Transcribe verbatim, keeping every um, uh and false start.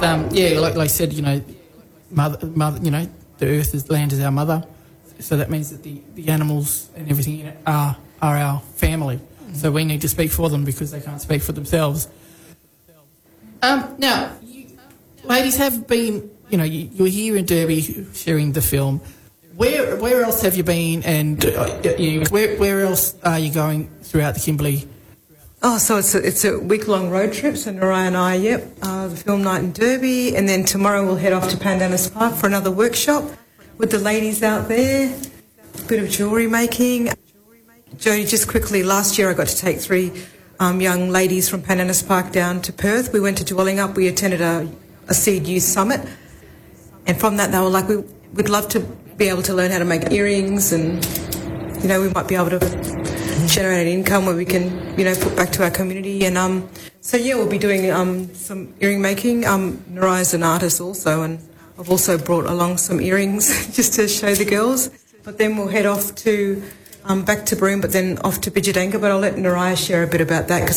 um, yeah, like, like I said, you know, mother, mother, you know, the earth is land is our mother, so that means that the, the animals and everything in it are are our family. Mm-hmm. So we need to speak for them because they can't speak for themselves. Um, now, you, ladies have been, you know, you, you're here in Derby sharing the film. Where where else have you been, and uh, you, where where else are you going throughout the Kimberley? Oh, so it's a, it's a week-long road trip, so Naraya and I, yep, uh, the film night in Derby, and then tomorrow we'll head off to Pandanus Park for another workshop with the ladies out there, a bit of jewellery making. Jodie, just quickly, last year I got to take three um, young ladies from Pandanus Park down to Perth. We went to Dwellingup, we attended a, a Seed Youth Summit, and from that they were like, we, we'd love to be able to learn how to make earrings, and, you know, we might be able to generate an income where we can, you know, put back to our community. And um, so, yeah, we'll be doing um, some earring making. Um, Naraya's an artist also, and I've also brought along some earrings just to show the girls. But then we'll head off to, um, back to Broome, but then off to Bijadanga. But I'll let Naraya share a bit about that, because